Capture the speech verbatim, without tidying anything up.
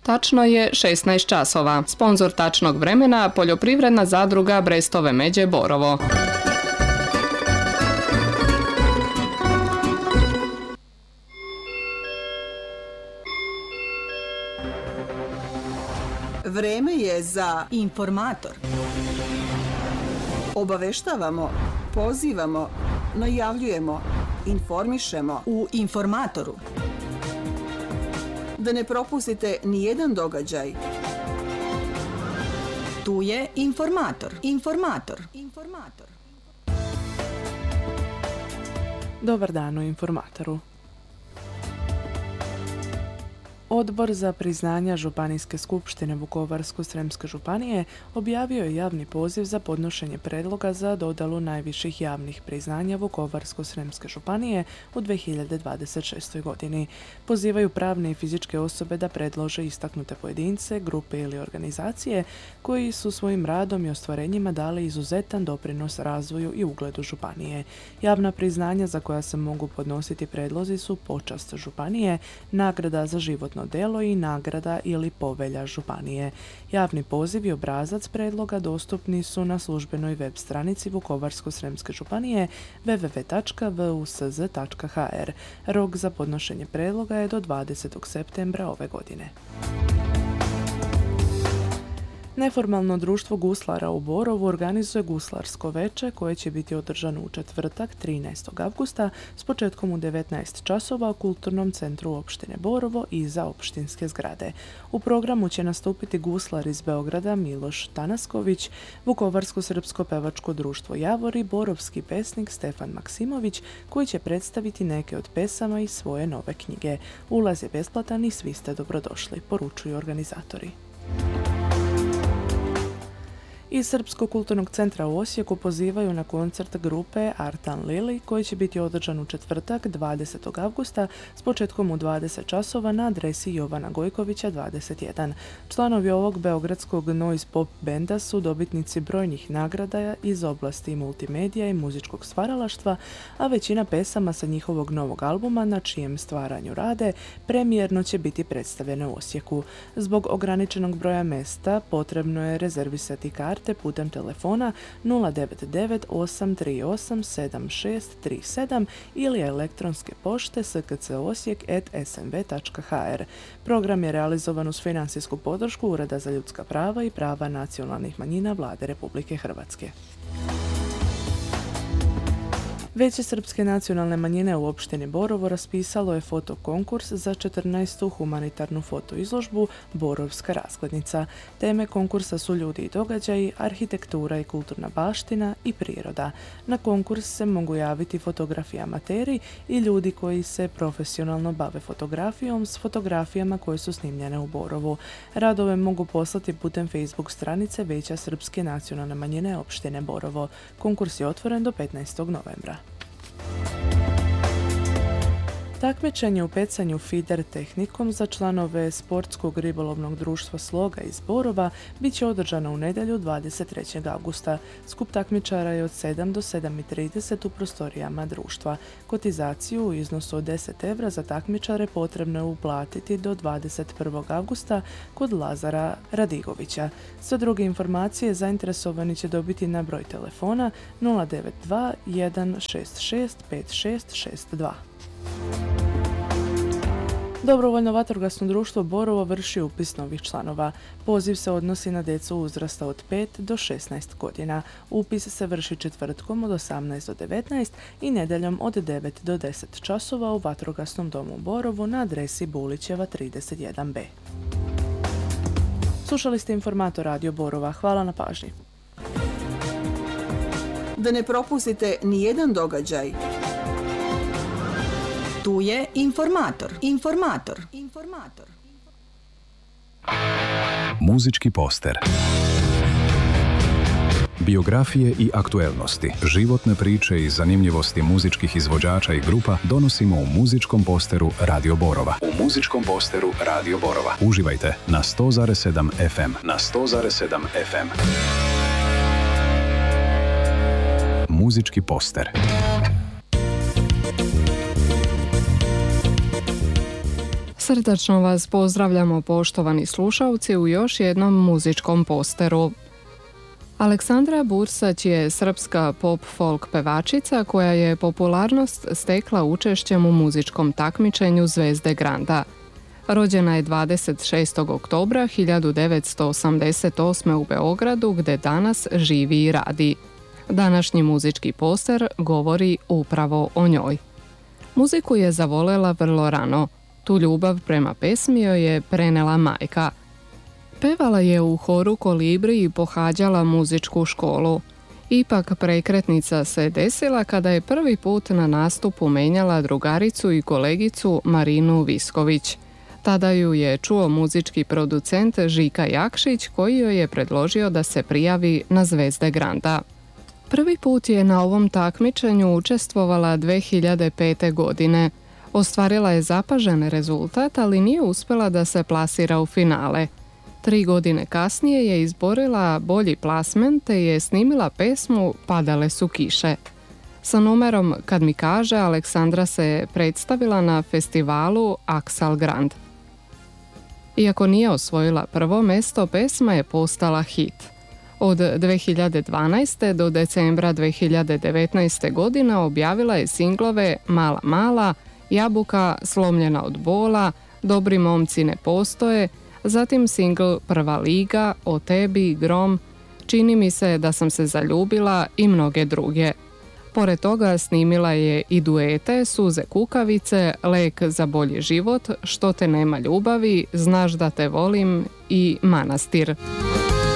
Tačno je šesnaest časova. Sponzor tačnog vremena poljoprivredna zadruga Brestove Međe Borovo. Vreme je za informator. Obaveštavamo, pozivamo, najavljujemo, informišemo u informatoru. Da ne propustite ni jedan događaj. Tu je informator. Informator. Informator. Dobar dan u informatoru. Odbor za priznanja Županijske skupštine Vukovarsko-srijemske županije objavio je javni poziv za podnošenje predloga za dodjelu najviših javnih priznanja Vukovarsko-srijemske županije u dvije hiljade dvadeset šestoj. godini. Pozivaju pravne i fizičke osobe da predlože istaknute pojedince, grupe ili organizacije koji su svojim radom i ostvarenjima dali izuzetan doprinos razvoju i ugledu županije. Javna priznanja za koja se mogu podnositi predlozi su počast županije, nagrada za životno delo i nagrada ili povelja županije. Javni poziv i obrazac predloga dostupni su na službenoj web stranici Vukovarsko-srijemske županije w w w tačka v u s z tačka h r. Rok za podnošenje predloga je do dvadesetog septembra ove godine. Neformalno društvo guslara u Borovu organizuje guslarsko veče koje će biti održano u četvrtak trinaestog avgusta s početkom u devetnaest časova u Kulturnom centru opštine Borovo iza opštinske zgrade. U programu će nastupiti guslar iz Beograda Miloš Tanasković, Vukovarsko-srpsko pevačko društvo Javori, borovski pesnik Stefan Maksimović koji će predstaviti neke od pesama iz svoje nove knjige. Ulaz je besplatan i svi ste dobrodošli, poručuju organizatori. Iz Srpskog kulturnog centra u Osijeku pozivaju na koncert grupe Artan Lili koji će biti održan u četvrtak dvadesetog avgusta s početkom u dvadeset časova na adresi Jovana Gojkovića dvadeset jedan. Članovi ovog beogradskog noise pop benda su dobitnici brojnih nagrada iz oblasti multimedija i muzičkog stvaralaštva, a većina pesama sa njihovog novog albuma na čijem stvaranju rade premijerno će biti predstavljene u Osijeku. Zbog ograničenog broja mesta potrebno je rezervisati karte putem telefona nula devet devet osam tri osam sedam šest tri sedam ili elektronske pošte s k c osijek at s m v tačka h r. Program je realizovan uz financijsku podršku Ureda za ljudska prava i prava nacionalnih manjina Vlade Republike Hrvatske. Vijeće Srpske nacionalne manjine u opštini Borovo raspisalo je fotokonkurs za četrnaestu humanitarnu fotoizložbu Borovska razglednica. Teme konkursa su ljudi i događaji, arhitektura i kulturna baština i priroda. Na konkurs se mogu javiti fotografi amateri i ljudi koji se profesionalno bave fotografijom s fotografijama koje su snimljene u Borovu. Radove mogu poslati putem Facebook stranice Vijeća Srpske nacionalne manjine opštine Borovo. Konkurs je otvoren do petnaestog novembra. Takmičenje u pecanju fider tehnikom za članove Sportskog ribolovnog društva Sloga iz Borova bit će održano u nedjelju dvadeset trećeg avgusta. Skup takmičara je od sedam do sedam i trideset u prostorijama društva. Kotizaciju u iznosu od deset evra za takmičare potrebno je uplatiti do dvadeset prvog avgusta kod Lazara Radigovića. Sve druge informacije zainteresovani će dobiti na broj telefona nula devet dva jedan šest šest pet šest šest dva. Dobrovoljno vatrogasno društvo Borovo vrši upis novih članova. Poziv se odnosi na djecu uzrasta od pet do šesnaest godina. Upis se vrši četvrtkom od osamnaest do devetnaest i nedjeljom od devet do deset časova u Vatrogasnom domu u Borovu na adresi Bulićeva trideset jedan b. Slušali ste informator Radio Borova. Hvala na pažnji. Da ne propustite ni jedan događaj. Tu je informator. Informator. Informator. Muzički poster. Biografije i aktuelnosti, životne priče i zanimljivosti muzičkih izvođača i grupa donosimo u muzičkom posteru Radio Borova. U muzičkom posteru Radio Borova. Uživajte na sto zarez sedam ef em. Na sto zarez sedam ef em. Muzički poster. Srdačno vas pozdravljamo, poštovani slušalci, u još jednom muzičkom posteru. Aleksandra Bursać je srpska pop-folk pevačica koja je popularnost stekla učešćem u muzičkom takmičenju Zvezde Granda. Rođena je dvadeset šestog oktobra hiljadu devetsto osamdeset osme. u Beogradu, gde danas živi i radi. Današnji muzički poster govori upravo o njoj. Muziku je zavolela vrlo rano. Tu ljubav prema pesmi joj je prenela majka. Pevala je u horu Kolibri i pohađala muzičku školu. Ipak prekretnica se desila kada je prvi put na nastupu menjala drugaricu i kolegicu Marinu Visković. Tada ju je čuo muzički producent Žika Jakšić, koji joj je predložio da se prijavi na Zvezde Granda. Prvi put je na ovom takmičenju učestvovala dve hiljade pete. godine. Ostvarila je zapažen rezultat, ali nije uspjela da se plasira u finale. Tri godine kasnije je izborila bolji plasmen te je snimila pesmu Padale su kiše. Sa numerom Kad mi kaže, Aleksandra se predstavila na festivalu Aksal Grand. Iako nije osvojila prvo mesto, pesma je postala hit. Od dve hiljade dvanaeste. do decembra dve hiljade devetnaeste. godine objavila je singlove Mala mala, Jabuka, Slomljena od bola, Dobri momci ne postoje, zatim singl Prva liga, O tebi, Grom, Čini mi se da sam se zaljubila i mnoge druge. Pored toga snimila je i duete Suze kukavice, Lek za bolji život, Što te nema ljubavi, Znaš da te volim i Manastir.